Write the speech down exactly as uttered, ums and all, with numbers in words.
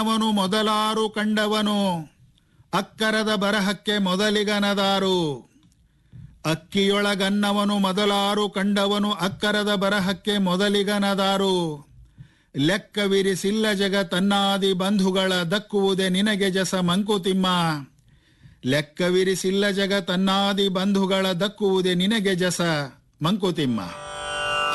ಅವನು ಮೊದಲಾರು ಕಂಡವನು ಅಕ್ಕರದ ಬರಹಕ್ಕೆ ಮೊದಲಿಗನದಾರು. ಅಕ್ಕಿಯೊಳಗನ್ನವನು ಮೊದಲಾರು ಕಂಡವನು ಅಕ್ಕರದ ಬರಹಕ್ಕೆ ಮೊದಲಿಗನದಾರು. ಲೆಕ್ಕವಿರಿಸಿಲ್ಲ ಜಗತ್ತನ್ನಾದಿ ಬಂಧುಗಳ ದಕ್ಕುವುದೇ ನಿನಗೆ ಜಸ ಮಂಕುತಿಮ್ಮ. ಲೆಕ್ಕವಿರಿಸಿಲ್ಲ ಜಗತ್ತನ್ನಾದಿ ಬಂಧುಗಳ ದಕ್ಕುವುದೇ ನಿನಗೆ ಜಸ ಮಂಕುತಿಮ್ಮ.